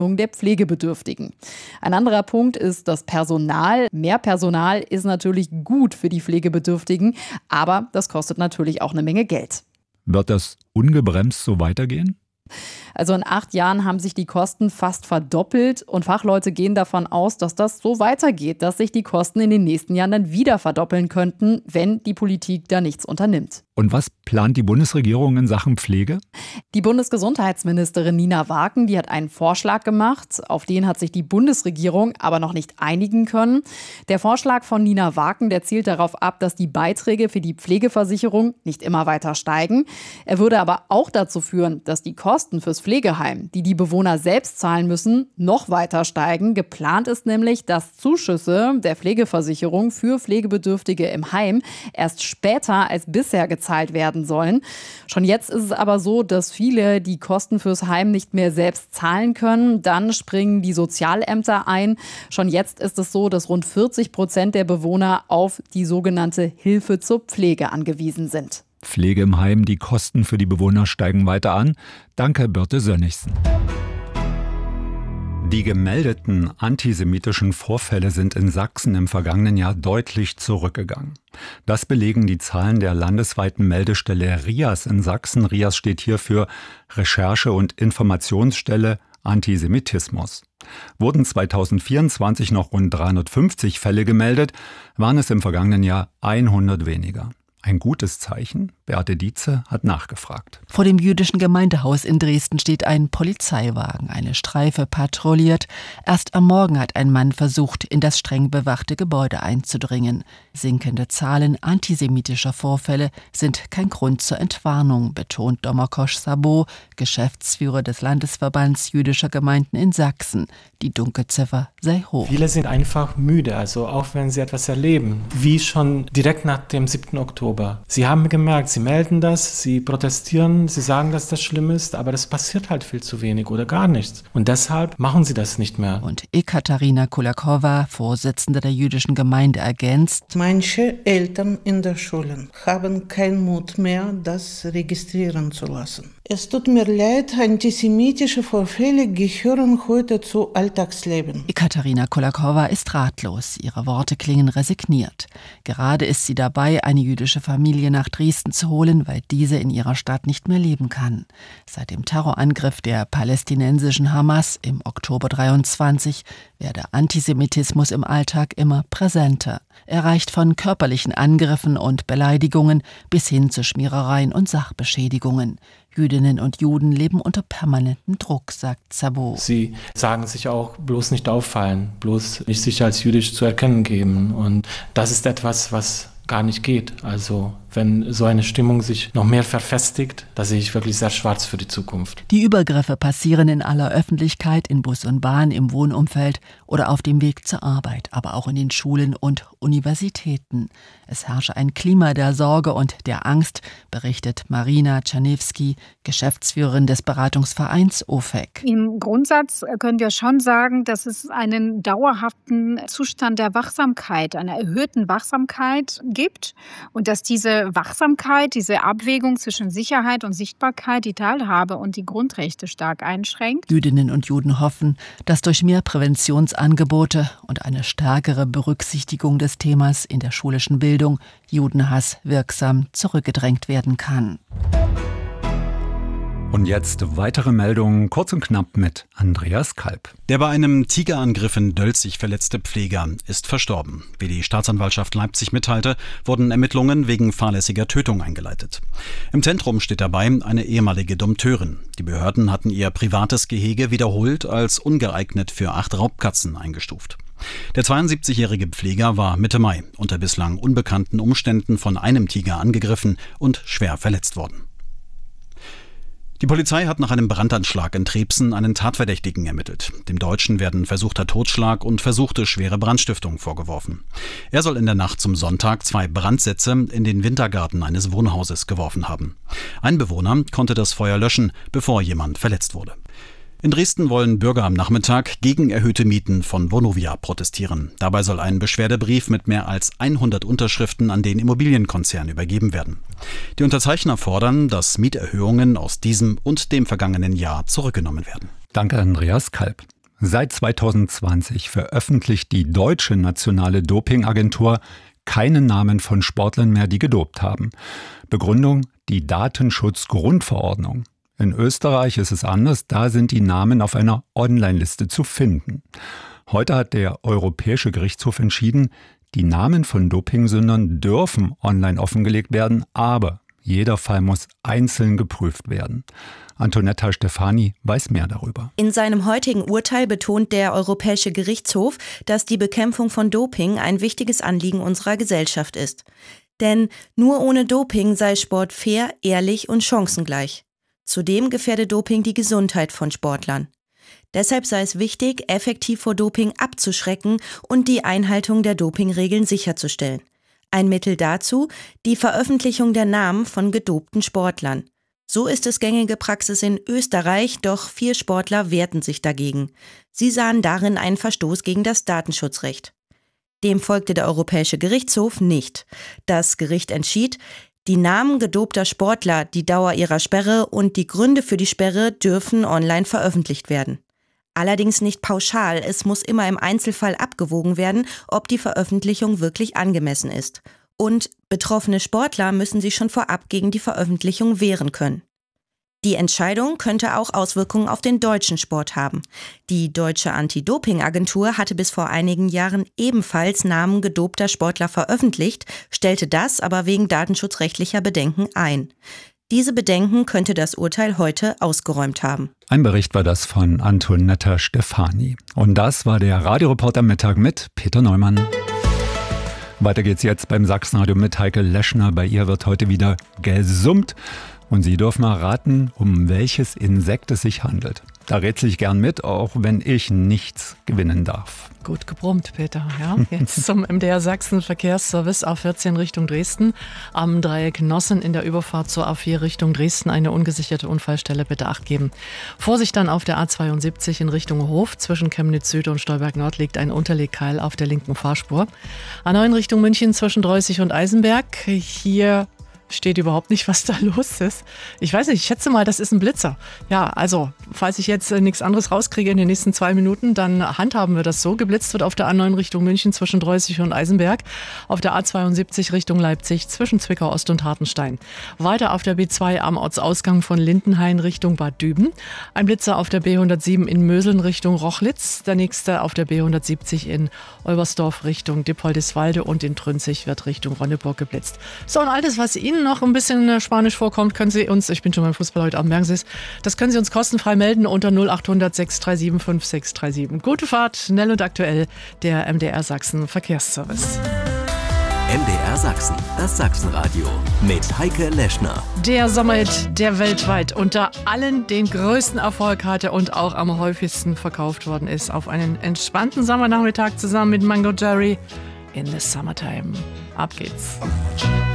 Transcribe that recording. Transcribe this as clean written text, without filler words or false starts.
der Pflegebedürftigen. Ein anderer Punkt ist das Personal. Mehr Personal ist natürlich gut für die Pflegebedürftigen, aber das kostet natürlich auch eine Menge Geld. Wird das ungebremst so weitergehen? Also in 8 Jahren haben sich die Kosten fast verdoppelt und Fachleute gehen davon aus, dass das so weitergeht, dass sich die Kosten in den nächsten Jahren dann wieder verdoppeln könnten, wenn die Politik da nichts unternimmt. Und was plant die Bundesregierung in Sachen Pflege? Die Bundesgesundheitsministerin Nina Waken, die hat einen Vorschlag gemacht. Auf den hat sich die Bundesregierung aber noch nicht einigen können. Der Vorschlag von Nina Waken, der zielt darauf ab, dass die Beiträge für die Pflegeversicherung nicht immer weiter steigen. Er würde aber auch dazu führen, dass die Kosten fürs Pflegeheim, die die Bewohner selbst zahlen müssen, noch weiter steigen. Geplant ist nämlich, dass Zuschüsse der Pflegeversicherung für Pflegebedürftige im Heim erst später als bisher gezahlt werden sollen. Schon jetzt ist es aber so, dass viele die Kosten fürs Heim nicht mehr selbst zahlen können. Dann springen die Sozialämter ein. Schon jetzt ist es so, dass rund 40% der Bewohner auf die sogenannte Hilfe zur Pflege angewiesen sind. Pflege im Heim, die Kosten für die Bewohner steigen weiter an. Danke, Birte Sönnigsen. Die gemeldeten antisemitischen Vorfälle sind in Sachsen im vergangenen Jahr deutlich zurückgegangen. Das belegen die Zahlen der landesweiten Meldestelle RIAS in Sachsen. RIAS steht hier für Recherche- und Informationsstelle Antisemitismus. Wurden 2024 noch rund 350 Fälle gemeldet, waren es im vergangenen Jahr 100 weniger. Ein gutes Zeichen? Beate Dietze hat nachgefragt. Vor dem jüdischen Gemeindehaus in Dresden steht ein Polizeiwagen. Eine Streife patrouilliert. Erst am Morgen hat ein Mann versucht, in das streng bewachte Gebäude einzudringen. Sinkende Zahlen antisemitischer Vorfälle sind kein Grund zur Entwarnung, betont Domakosch Sabo, Geschäftsführer des Landesverbands jüdischer Gemeinden in Sachsen. Die Dunkelziffer sei hoch. Viele sind einfach müde, also auch wenn sie etwas erleben, wie schon direkt nach dem 7. Oktober. Sie haben gemerkt, sie melden das, sie protestieren, sie sagen, dass das schlimm ist, aber das passiert halt viel zu wenig oder gar nichts. Und deshalb machen sie das nicht mehr. Und Ekaterina Kulakowa, Vorsitzende der jüdischen Gemeinde, ergänzt: Manche Eltern in den Schulen haben keinen Mut mehr, das registrieren zu lassen. Es tut mir leid, antisemitische Vorfälle gehören heute zu Alltagsleben. Ekaterina Kulakowa ist ratlos. Ihre Worte klingen resigniert. Gerade ist sie dabei, eine jüdische Familie nach Dresden zu holen, weil diese in ihrer Stadt nicht mehr leben kann. Seit dem Terrorangriff der palästinensischen Hamas im Oktober 23 werde Antisemitismus im Alltag immer präsenter. Er reicht von körperlichen Angriffen und Beleidigungen bis hin zu Schmierereien und Sachbeschädigungen. Jüdinnen und Juden leben unter permanentem Druck, sagt Sabo. Sie sagen sich auch, bloß nicht auffallen, bloß nicht sich als jüdisch zu erkennen geben. Und das ist etwas, was gar nicht geht. Also wenn so eine Stimmung sich noch mehr verfestigt, da sehe ich wirklich sehr schwarz für die Zukunft. Die Übergriffe passieren in aller Öffentlichkeit, in Bus und Bahn, im Wohnumfeld oder auf dem Weg zur Arbeit, aber auch in den Schulen und Universitäten. Es herrsche ein Klima der Sorge und der Angst, berichtet Marina Czerniewski, Geschäftsführerin des Beratungsvereins OFEC. Im Grundsatz können wir schon sagen, dass es einen dauerhaften Zustand der Wachsamkeit, einer erhöhten Wachsamkeit gibt und dass diese Wachsamkeit, diese Abwägung zwischen Sicherheit und Sichtbarkeit die Teilhabe und die Grundrechte stark einschränkt. Jüdinnen und Juden hoffen, dass durch mehr Präventionsangebote und eine stärkere Berücksichtigung des Themas in der schulischen Bildung Judenhass wirksam zurückgedrängt werden kann. Und jetzt weitere Meldungen, kurz und knapp mit Andreas Kalb. Der bei einem Tigerangriff in Dölzig verletzte Pfleger ist verstorben. Wie die Staatsanwaltschaft Leipzig mitteilte, wurden Ermittlungen wegen fahrlässiger Tötung eingeleitet. Im Zentrum steht dabei eine ehemalige Dompteurin. Die Behörden hatten ihr privates Gehege wiederholt als ungeeignet für 8 Raubkatzen eingestuft. Der 72-jährige Pfleger war Mitte Mai unter bislang unbekannten Umständen von einem Tiger angegriffen und schwer verletzt worden. Die Polizei hat nach einem Brandanschlag in Trebsen einen Tatverdächtigen ermittelt. Dem Deutschen werden versuchter Totschlag und versuchte schwere Brandstiftung vorgeworfen. Er soll in der Nacht zum Sonntag 2 Brandsätze in den Wintergarten eines Wohnhauses geworfen haben. Ein Bewohner konnte das Feuer löschen, bevor jemand verletzt wurde. In Dresden wollen Bürger am Nachmittag gegen erhöhte Mieten von Vonovia protestieren. Dabei soll ein Beschwerdebrief mit mehr als 100 Unterschriften an den Immobilienkonzern übergeben werden. Die Unterzeichner fordern, dass Mieterhöhungen aus diesem und dem vergangenen Jahr zurückgenommen werden. Danke, Andreas Kalb. Seit 2020 veröffentlicht die Deutsche Nationale Dopingagentur keine Namen von Sportlern mehr, die gedopt haben. Begründung: die Datenschutzgrundverordnung. In Österreich ist es anders, da sind die Namen auf einer Online-Liste zu finden. Heute hat der Europäische Gerichtshof entschieden, die Namen von Dopingsündern dürfen online offengelegt werden, aber jeder Fall muss einzeln geprüft werden. Antonetta Stefani weiß mehr darüber. In seinem heutigen Urteil betont der Europäische Gerichtshof, dass die Bekämpfung von Doping ein wichtiges Anliegen unserer Gesellschaft ist. Denn nur ohne Doping sei Sport fair, ehrlich und chancengleich. Zudem gefährde Doping die Gesundheit von Sportlern. Deshalb sei es wichtig, effektiv vor Doping abzuschrecken und die Einhaltung der Dopingregeln sicherzustellen. Ein Mittel dazu: die Veröffentlichung der Namen von gedopten Sportlern. So ist es gängige Praxis in Österreich, doch 4 Sportler wehrten sich dagegen. Sie sahen darin einen Verstoß gegen das Datenschutzrecht. Dem folgte der Europäische Gerichtshof nicht. Das Gericht entschied, die Namen gedopter Sportler, die Dauer ihrer Sperre und die Gründe für die Sperre dürfen online veröffentlicht werden. Allerdings nicht pauschal, es muss immer im Einzelfall abgewogen werden, ob die Veröffentlichung wirklich angemessen ist. Und betroffene Sportler müssen sich schon vorab gegen die Veröffentlichung wehren können. Die Entscheidung könnte auch Auswirkungen auf den deutschen Sport haben. Die Deutsche Anti-Doping-Agentur hatte bis vor einigen Jahren ebenfalls Namen gedopter Sportler veröffentlicht, stellte das aber wegen datenschutzrechtlicher Bedenken ein. Diese Bedenken könnte das Urteil heute ausgeräumt haben. Ein Bericht war das von Antonetta Stefani. Und das war der Radioreporter Mittag mit Peter Neumann. Weiter geht's jetzt beim Sachsenradio mit Heike Leschner. Bei ihr wird heute wieder gesummt. Und Sie dürfen mal raten, um welches Insekt es sich handelt. Da rätsel ich gern mit, auch wenn ich nichts gewinnen darf. Gut gebrummt, Peter. Ja, jetzt zum MDR Sachsen Verkehrsservice A14 Richtung Dresden. Am Dreieck Nossen in der Überfahrt zur A4 Richtung Dresden eine ungesicherte Unfallstelle, bitte Acht geben. Vorsicht dann auf der A72 in Richtung Hof. Zwischen Chemnitz Süd und Stolberg Nord liegt ein Unterlegkeil auf der linken Fahrspur. A9 Richtung München zwischen Dreußig und Eisenberg. Hier steht überhaupt nicht, was da los ist. Ich weiß nicht, ich schätze mal, das ist ein Blitzer. Ja, also, falls ich jetzt nichts anderes rauskriege in den nächsten 2 Minuten, dann handhaben wir das so. Geblitzt wird auf der A9 Richtung München zwischen Dreußig und Eisenberg, auf der A72 Richtung Leipzig zwischen Zwickau Ost und Hartenstein. Weiter auf der B2 am Ortsausgang von Lindenhain Richtung Bad Düben. Ein Blitzer auf der B107 in Möseln Richtung Rochlitz. Der nächste auf der B170 in Olbersdorf Richtung Dippoldiswalde und in Trünzig wird Richtung Ronneburg geblitzt. So, und alles, was Ihnen noch ein bisschen Spanisch vorkommt, können Sie uns, ich bin schon beim Fußball heute Abend, merken Sie es, das können Sie uns kostenfrei melden unter 0800 637 5637. Gute Fahrt, schnell und aktuell, der MDR Sachsen Verkehrsservice. MDR Sachsen, das Sachsenradio mit Heike Leschner. Der Sommerhit, der weltweit unter allen den größten Erfolg hatte und auch am häufigsten verkauft worden ist. Auf einen entspannten Sommernachmittag zusammen mit Mango Jerry in the Summertime. Ab geht's.